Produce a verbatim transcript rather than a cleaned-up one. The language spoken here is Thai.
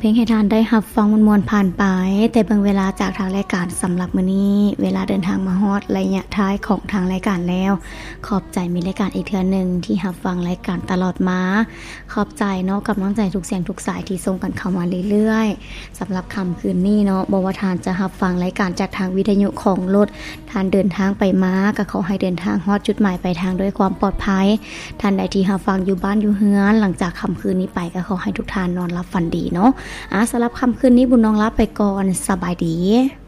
เพลงให้ทานได้รับฟังมวลๆผ่านไปแต่เบิ่งเวลาจากทางรายการสำหรับมื้อนี้เวลาเดินทางมาฮอดระยะท้ายของทางรายการแล้วขอบใจมีรายการอีกเทื่อนึงที่รับฟังรายการตลอดมาขอบใจเนาะกำลังใจทุกเสียงทุกสายที่ส่งกันเข้ามาเรื่อยๆสำหรับค่ำคืนนี้เนาะบ่ว่าทานจะรับฟังรายการจากทางวิทยุของรถทานเดินทางไปมาก็ขอให้เดินทางฮอดจุดหมายปลายทางด้วยความปลอดภัยท่านใดที่รับฟังอยู่บ้านอยู่เฮือนหลังจากค่ำคืนนี้ไปก็ขอให้ทุกท่านนอนหลับฝันดีเนาะอ่ะสำหรับค่ำคืนนี้บุญน้องลาไปก่อนสบายดี